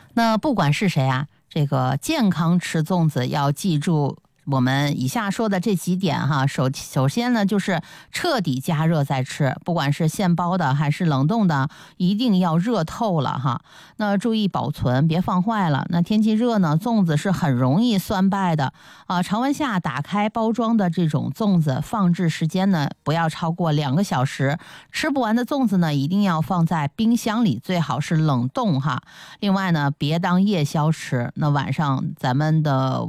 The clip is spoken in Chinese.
那不管是谁啊，这个健康吃粽子要记住我们以下说的这几点哈。首先呢，就是彻底加热再吃，不管是现包的还是冷冻的，一定要热透了哈。那注意保存，别放坏了。那天气热呢，粽子是很容易酸败的啊。常温下打开包装的这种粽子，放置时间呢不要超过2个小时。吃不完的粽子呢，一定要放在冰箱里，最好是冷冻哈。另外呢，别当夜宵吃。那晚上咱们的